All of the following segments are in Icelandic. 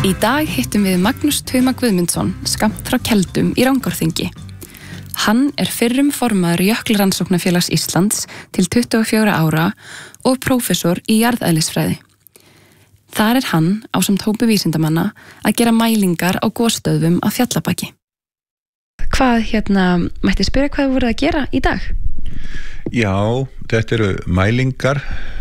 Í dag hittum við Magnús Tuma Guðmundsson, skammt frá Keldum í Rangárþingi. Hann fyrrum formaður Jöklarannsóknafélags Íslands til 24 ára og prófessor í jarðeðlisfræði. Þar hann, ásamt hópi vísindamanna, að gera mælingar á gosstöðvum á Fjallabaki. Hvað mætti spyrja hvað voruð að gera í dag? Já, þetta eru mælingar,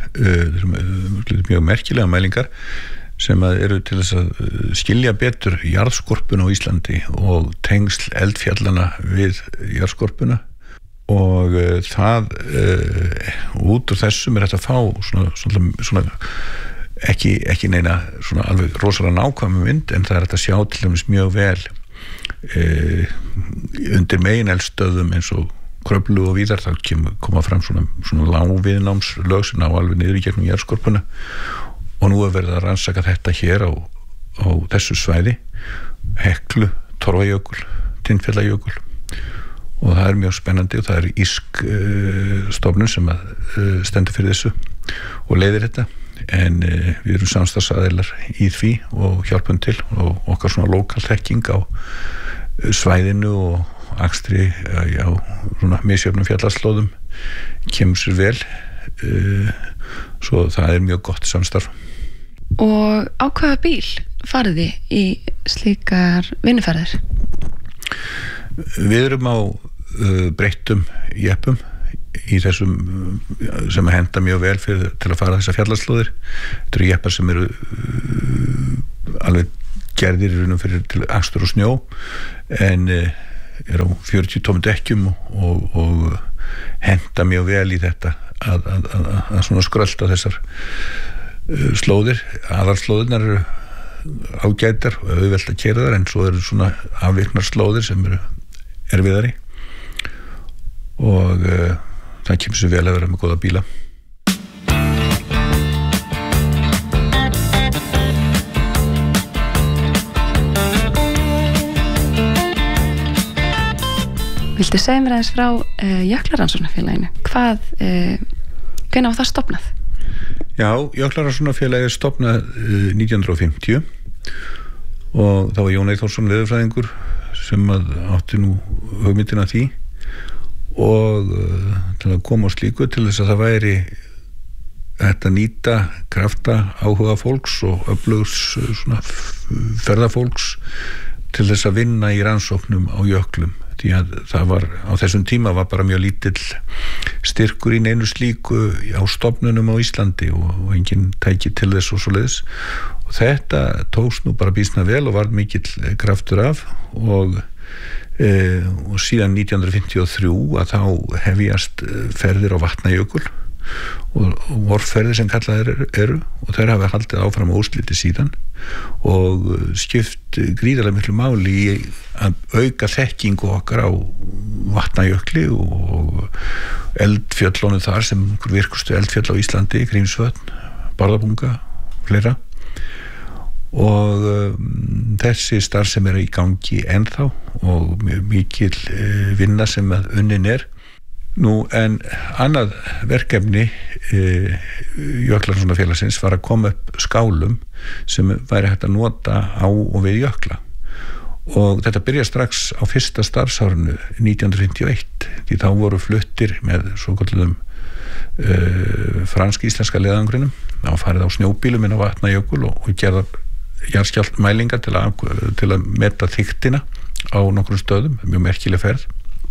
mjög merkilega mælingar, sem eru til þess að skilja betur jarðskorpuna á Íslandi og tengsl eldfjallana við jarðskorpuna og það út úr þessum hægt að fá svona ekki neina svona alveg rosalega nákvæma mynd, en það hægt að sjá til dæmis mjög vel undir megineldstöðum eins og Kröflu og víðar, þá koma fram svona lágviðnámslög sem ná alveg niður í gegnum jarðskorpuna. Og nú verið að rannsaka þetta hér á þessu svæði, Heklu, Torfajökul, Tindfjallajökul, og það mjög spennandi og það írsk stofnun sem stendur fyrir þessu og leiðir þetta, en við erum samstarfsaðilar í því og hjálpum til og okkar svona lokal þekking á svæðinu og akstri á svona misjöfnum fjallaslóðum kemur sér vel, svo það mjög gott samstarf. Og á hvaða bíl farið þið í slíkar vinnuferðir? Við erum á breyttum jeppum í þessum sem henda mjög vel til að fara þessar fjallaslóðir. Þetta eru jeppar sem eru alveg gerðir fyrir til akstur og snjó, en á 40 tómum dekkjum og henda mjög vel í þetta að svona skrölda þessar slóðir. Aðalslóðirnar eru ágætar og auðvelt að keyra þar, en svo eru svona afviknar slóðir sem eru erfiðari og það kemur sér vel að vera með góða bíla. Viltu segja mér aðeins frá Jöklarannsóknafélaginu? Hvenær var það stofnað? Já, Jöklarannsóknafélagið stofnað 1950 og þá var Jón Eyþórsson veðurfræðingur sem átti nú hugmyndina því, og til að koma á slíku til þess að það væri hægt að nýta krafta áhuga fólks og öflugs svona ferðafólks til þess að vinna í rannsóknum á jöklum, því að það var á þessum tíma var bara mjög lítill styrkur í neinu slíku á stofnunum á Íslandi og enginn tæki til þess og svoleiðis, og þetta tókst nú bara býsna vel og var mikill kraftur af, og síðan 1953 að þá hefjast ferðir á Vatnajökul og vorferðir sem kallaðir eru, og þær hafa haldið áfram ósliti síðan og skipt gríðarlega miklu máli í að auka þekkingu okkar á Vatnajökli og eldfjöllunum þar sem virkustu eldfjöll á Íslandi, Grímsvötn, Bárðarbunga og fleira, og þessi starf sem í gangi ennþá og mikil vinna sem unnin Nú, en annað verkefni Jöklarannsóknafélagsins var að koma upp skálum sem væri hægt að nota á og við jökla, og þetta byrja strax á fyrsta starfsárinu 1951, því þá voru fluttir með svokölluðum fransk-íslenska leiðangrinum, þá farið á snjóbílum inn á Vatnajökul og gerða jarðskjálftamælingar til að meta þykktina á nokkrum stöðum, mjög merkileg ferð.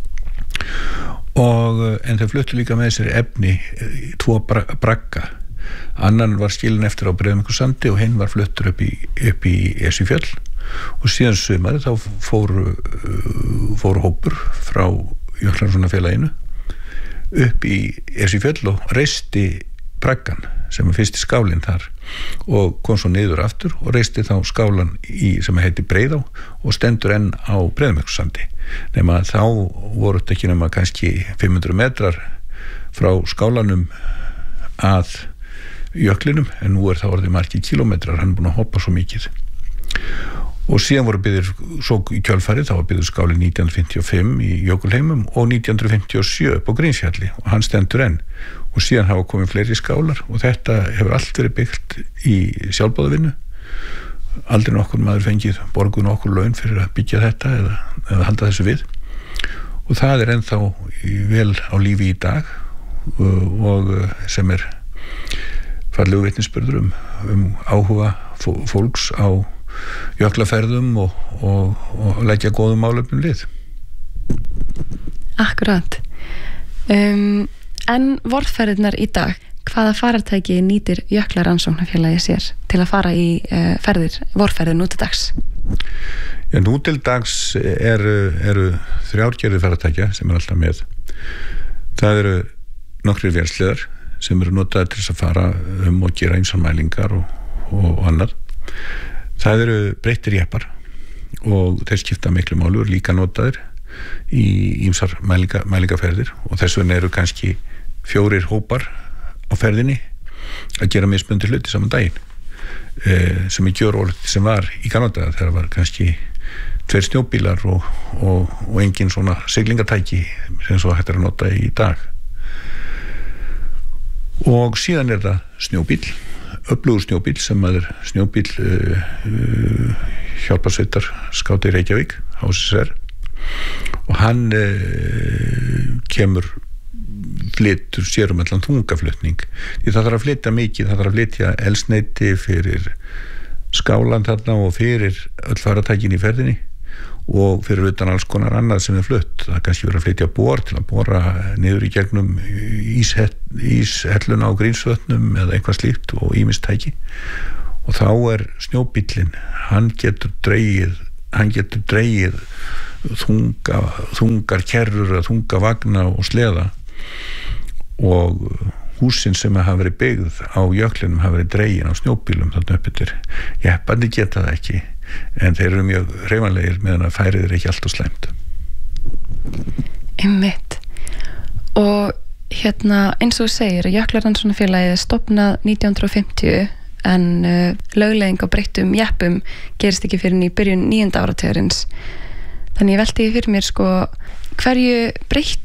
En þau fluttu líka með sér efni, 2 bragga. Annan var skilin eftir á Breiðavíkursandi og hinn var fluttur upp í Esjufjöll, og síðan sumarið þá fóru hópur frá Jöklarannsóknafélaginu upp í Esjufjöll og reisti braggan sem fyrsti skálinn þar, og kom svo niður aftur og reisti þá skálan sem heiti Breiðá og stendur enn á Breiðavíkursandi, nema þá voru þetta ekki nema kannski 500 metrar frá skálanum að jöklinum, en nú það orðið margir kílómetrar, hann búinn að hoppa svo mikið. Og síðan voru byggðir, svo í kjölfarið, þá var byggður skálinn 1955 í Jökulheimum og 1957 upp á Grímsfjalli, og hann stendur enn, og síðan hafa komið fleiri skálar, og þetta hefur allt verið byggt í sjálfboðavinnu aldrei nokkur maður fengið borguð nokkur laun fyrir að byggja þetta eða halda þessu við, og það er ennþá vel á lífi í dag og sem er fallegu vitnisburður áhuga fólks á jöklaferðum og leggja góðum málefnum lið. Akkurat. En vorferðirnar í dag, hvaða farartæki nýtir Jöklarannsóknarfélagið sér til að fara í vorferðir nú til dags? Já, nú til dags eru 3 gerðir farartækja sem alltaf með. Það eru nokkrir vélsleðar sem eru notaðir til þess að fara og gera ýmsar mælingar og annað. Það eru breyttir jeppar og þeir skipta miklu máli og líka notaðir í ýmsar mælingaferðir, og þess vegna eru kannski 4 hópar á ferðinni að gera mismunandi hluti saman daginn, sem gjörólíkt sem var í gamla daga þegar var kannski 2 snjóbílar og engin svona siglingatæki sem svo hægt að nota í dag. Og síðan er það snjóbíl, öflugur snjóbíl sem er snjóbíl hjálparsveitar skáti Reykjavík, HSR, og hann flytur sér allan þungaflutning, því það þarf að flytja mikið, það þarf að flytja eldsneyti fyrir skálan þarna og fyrir öll faratækin í ferðinni og fyrir utan alls konar annað sem er flutt. Það kannski verið að flytja bor til að bora niður í gegnum íshelluna á Grímsvötnum eða eitthvað slíkt og ýmistæki, og þá er snjóbíllinn, hann getur dregið þungar kerrur eða þunga vagna og sleða, og húsin sem hafa verið byggð á jöklinum hafa verið dregin á snjóbílum þarna upp yfir. Jeppandi geta það ekki, en þeir eru mjög hreyfanlegir meðan að færið er ekki alltaf slæmt. Einmitt. Og eins og þú segir, Jöklarannsóknarfélagið er stofnað 1950, en lögleiðing á breyttum jeppum gerist ekki fyrir í byrjun 9. áratugarins. Þannig ég velti fyrir mér hverju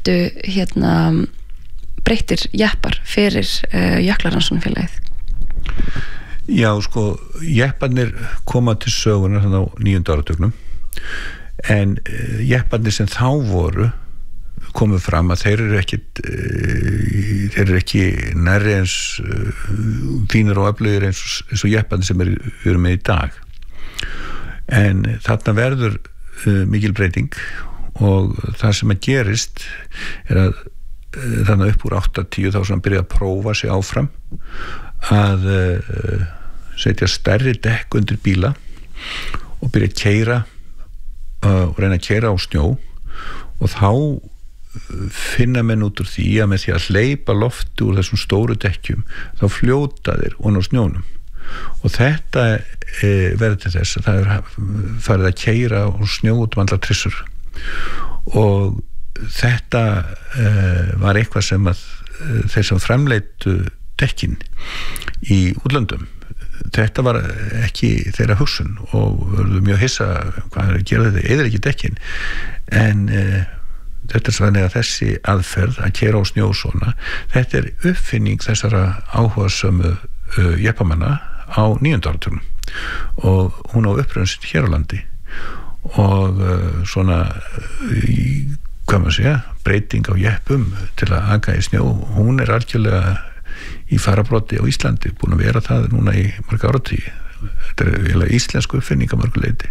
breyttir jeppar fyrir Jöklarannsóknarfélagið? Já, jepparnir koma til sögunar þannig á 9. áratugnum, en jepparnir sem þá voru komu fram að þeir eru ekki nærri eins fínir og öflugir eins og jepparnir sem eru með í dag. En þarna verður mikil breyting, og það sem að gerist er að þannig upp úr 8-10 þá sem byrja að prófa sig áfram að setja stærri dekk undir bíla og byrja að keyra og reyna að keyra á snjó, og þá finna menn út úr því að með því að hleypa lofti úr þessum stóru dekkjum þá fljóta þeir ofan á snjónum, og þetta verður til þess að það er farið að keyra á snjó út allar trissur, og þetta var eitthvað sem að þeir sem framleitu dekkin í útlöndum, þetta var ekki þeirra hugsun og verður mjög hissa hvað er að gera þetta, eða ekki dekkin, en þetta er þannig að þessi aðferð að keyra á snjó svona, þetta er uppfinning þessara áhugasömu jeppamanna á 9. áratugnum, og hún á uppröðun hér á landi, og svona hvað maður segja, breyting á jeppum til að aka í snjó, hún er algjörlega í farabroddi á Íslandi, búin að vera það núna í mörg áratugi. Þetta er eiginlega íslensku uppfinning að mörgu leyti.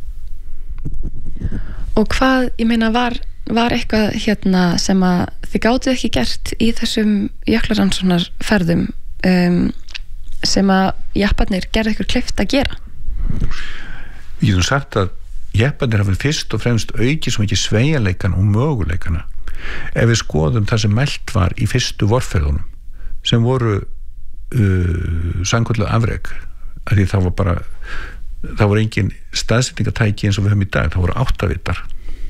Og hvað, ég meina, var eitthvað sem að þið gátuð ekki gert í þessum jöklarannsóknarferðum sem að jepparnir gerði ykkur kleift að gera? Ég hef sagt að jepparnir hafa fyrst og fremst aukið svo mikið sveigjanleikann og möguleikana. Ef við skoðum það sem mælt var í fyrstu vorferðunum sem voru sannkölluð afrek, af því það voru engin staðsetningatæki eins og við höfum í dag, það voru 8-vitar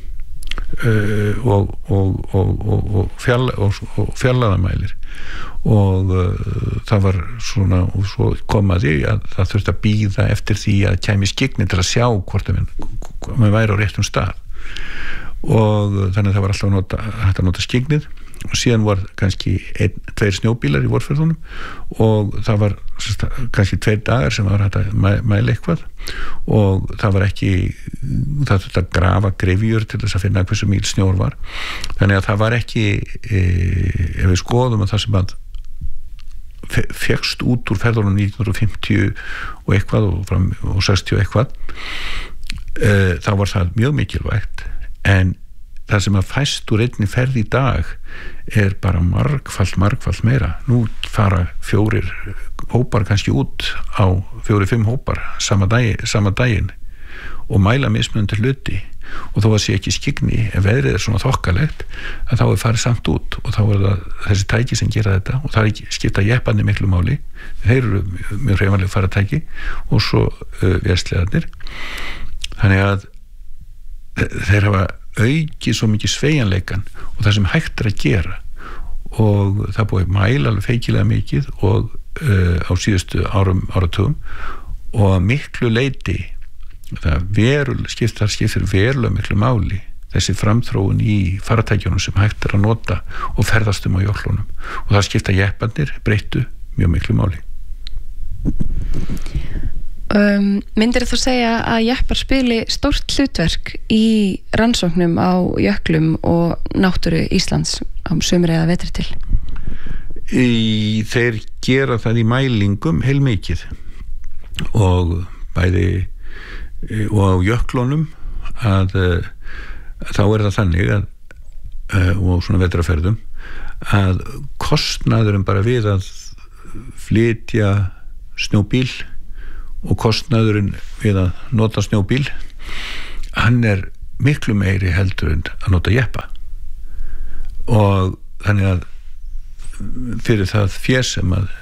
og fjarlægðamælir, og það var svona, og svo kom að því að það þurfti að bíða eftir því að kæmi skyggni til að sjá hvort maður væri á réttum stað, og þannig að það var alltaf hægt að nota skyggnið, og síðan var kannski 1-2 snjóbílar í vorferðunum og það var kannski 2 dagar sem var hægt að mæla eitthvað og það þurfti að grafa grefjur til þess að finna hversu mýl snjór var, þannig að það var ekki ef við skoðum að það sem að fékkst út úr ferðunum 1950 og eitthvað og 60 og eitthvað þá var það mjög mikilvægt, en það sem að fæst úr einni ferð í dag bara margfalt meira. Nú fara 4 hópar kannski út á 4-5 hópar sama daginn og mæla mismunandi hluti, og þó að sé ekki skyggni, ef veðrið svona þokkalegt að þá farið samt út, og þá það þessi tæki sem gera þetta, og það skipta jeppandi miklu máli, þeir eru mjög hreyfanleg faratæki, og svo vélsleðarnir, þannig að þeir hafa aukið svo mikið sveigjanleikan og það sem hægt að gera, og það búið mæla alveg feikilega mikið og á síðustu áratugum, og miklu leyti það skiptir verulega miklu máli þessi framþróun í faratækjunum sem hægt að nota og ferðast á jöklunum, og það skipta jeppanir breyttu mjög miklu máli. Myndir þú segja að jeppar spili stórt hlutverk í rannsóknum á jöklum og náttúru Íslands á sumri eða vetri til? Þeir gera það í mælingum heilmikið, og bæði og á jöklunum að þá það þannig að og svona vetrarferðum að kostnaðurinn bara við að flytja snjóbíl og kostnaðurinn við að nota snjóbíl, hann miklu meiri heldur en að nota jeppa, og þannig að fyrir það fé sem að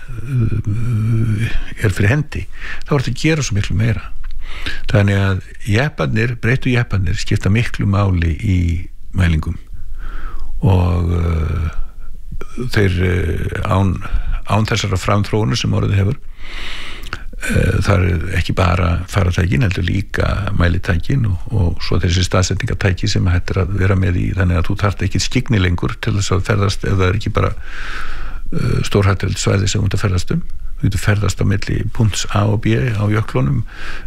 fyrir hendi, þá þetta að gera svo miklu meira. Þannig að breyttu jeppanir skipta miklu máli í mælingum, og þeir án þessara framþróunar sem orðið hefur, það ekki bara faratækin, heldur líka mælitækin og svo þessi staðsetningatæki sem hægt að vera með í, þannig að þú þarft ekki skyggni lengur til þess að ferðast, ef það ekki bara stórhættulegt svæði sem þú ferðast þú getur ferðast á milli punkts A og B á jöklunum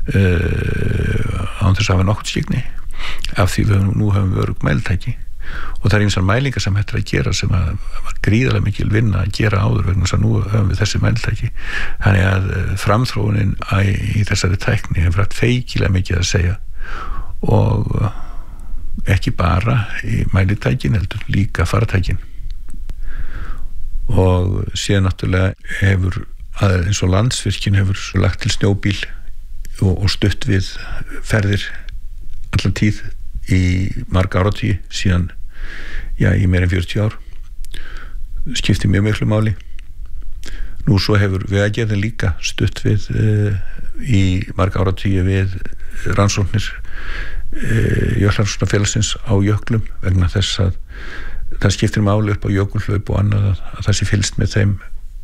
án þess að hafa nokkuð skyggni, af því nú höfum við örugg mælitæki, og það ýmsar mælingar sem hægt að gera sem að var gríðarlega mikil vinna að gera áður, vegna þess að nú höfum við þessi mælitæki, þannig að framþróunin í þessari tækni hefur haft feikilega mikið að segja, og ekki bara í mælitækin heldur líka faratækin. Og síðan náttúrulega hefur eins og Landsvirkjun hefur lagt til snjóbíl og stutt við ferðir allar tíð í marga áratugi, síðan í meira en 40 ár, skipti mjög miklu máli. Nú svo hefur Vegagerðin líka stutt við í marga áratugi við rannsóknir Jöklarannsóknafélagsins á jöklum, vegna þess að það skiptir máli upp á jökulhlaup og annað að það sé fylgst með þeim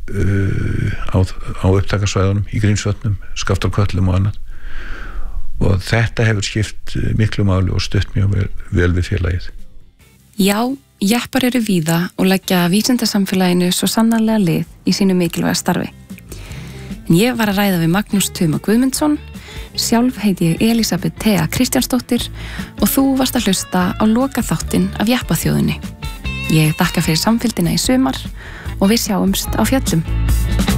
á upptakasvæðunum í Grímsvötnum, Skaftárköllum og annað, og þetta hefur skipt miklu máli og stutt mjög vel við félagið. Já, jeppar eru víða og leggja vísindasamfélaginu svo sannarlega lið í sínu mikilvæga starfi. En ég var að ræða við Magnús Tuma Guðmundsson, sjálf heiti ég Elisabeth Thea Kristjánsdóttir og þú varst að hlusta á lokaþáttinn af Jeppaþjóðinni. Ég þakka fyrir samfylgdina í sumar og við sjáumst á fjöllum.